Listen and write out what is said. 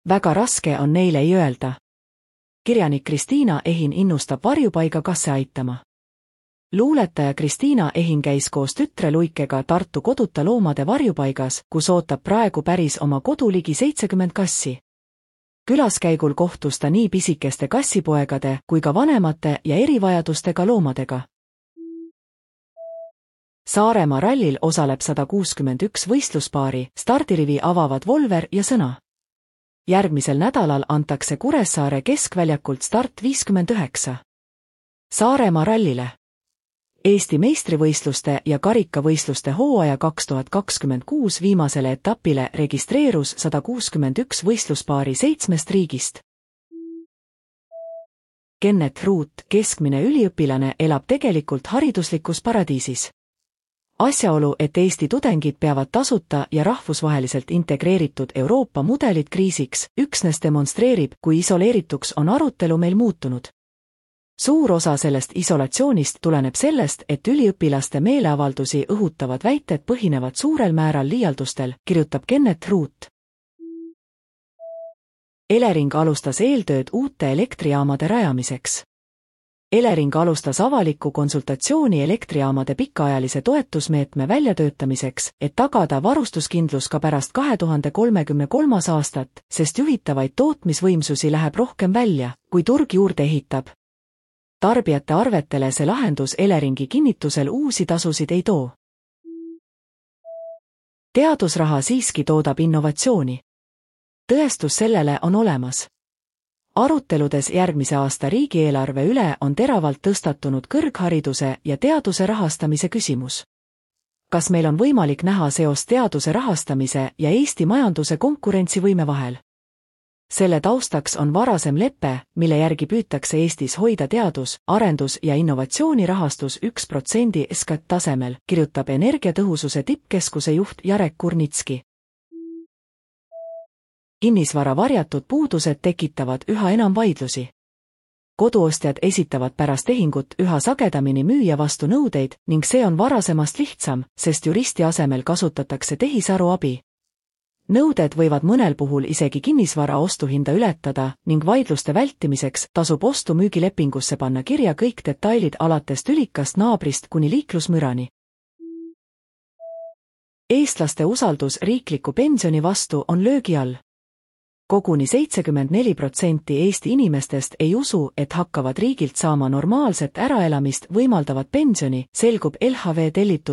Väga raske on neile ei öelda. Kirjanik Kristiina Ehin innustab varjupaiga kasse aitama. Luuletaja Kristiina Ehin käis koos tütre Luikega Tartu koduta loomade varjupaigas, kus ootab praegu päris oma kodu ligi 70 kassi. Külaskäigul kohtus ta nii pisikeste kassipoegade kui ka vanemate ja erivajadustega loomadega. Saaremaa rallil osaleb 161 võistluspaari, stardirivi avavad Volver ja Sõna. Järgmisel nädalal antakse Kuressaare keskväljakult start 59. Saaremaa rallile. Eesti meistrivõistluste ja karikavõistluste hooaja 2026 viimasele etapile registreerus 161 võistluspaari 7 riigist. Kenneth Root, keskmine üliõpilane, elab tegelikult hariduslikus paradiisis. Asjaolu, et Eesti tudengid peavad tasuta ja rahvusvaheliselt integreeritud Euroopa mudelid kriisiks, üksnes demonstreerib, kui isoleerituks on arutelu meil muutunud. Suur osa sellest isolatsioonist tuleneb sellest, et üliõpilaste meeleavaldusi õhutavad väited põhinevad suurel määral liialdustel, kirjutab Kenneth Root. Elering alustas eeltööd uute elektrijaamade rajamiseks. Elering alustas avalikku konsultatsiooni elektrijaamade pikaajalise toetusmeetme väljatöötamiseks, et tagada varustuskindlus ka pärast 2033. aastat, sest juhitavaid tootmisvõimsusi läheb rohkem välja, kui turg juurde ehitab. Tarbijate arvetele see lahendus Eleringi kinnitusel uusi tasusid ei too. Teadusraha siiski toodab innovatsiooni. Tõestus sellele on olemas. Aruteludes järgmise aasta riigieelarve üle on teravalt tõstatunud kõrghariduse ja teaduse rahastamise küsimus. Kas meil on võimalik näha seost teaduse rahastamise ja Eesti majanduse konkurentsivõime vahel? Selle taustaks on varasem lepe, mille järgi püütakse Eestis hoida teadus-, arendus- ja innovatsioonirahastus 1% SKT tasemel, kirjutab energiatõhususe tippkeskuse juht Jarek Kurnitski. Kinnisvara varjatud puudused tekitavad üha enam vaidlusi. Koduostjad esitavad pärast tehingut üha sagedamini müüja vastu nõudeid ning see on varasemast lihtsam, sest juristi asemel kasutatakse tehisaru abi. Nõuded võivad mõnel puhul isegi kinnisvara ostuhinda ületada ning vaidluste vältimiseks tasub ostu-müügilepingusse panna kirja kõik detailid alates tülikast naabrist kuni liiklusmürani. Eestlaste usaldus riikliku pensioni vastu on löögi all. Koguni 74% Eesti inimestest ei usu, et hakkavad riigilt saama normaalset äraelamist võimaldavat pensioni, selgub LHV tellitud